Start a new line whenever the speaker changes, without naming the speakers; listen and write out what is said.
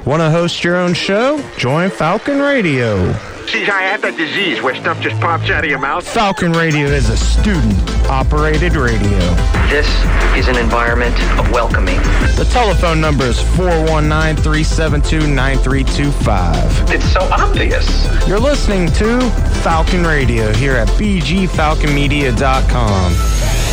Want to host your own show? Join Falcon Radio.
See, I had that disease where stuff just pops out of your mouth.
Falcon Radio is a student-operated radio.
This is an environment of welcoming.
The telephone number is 419-372-9325.
It's so obvious.
You're listening to Falcon Radio here at bgfalconmedia.com.